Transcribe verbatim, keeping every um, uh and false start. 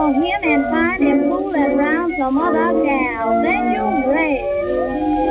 him and find him fooling around some other gal. Then you raise.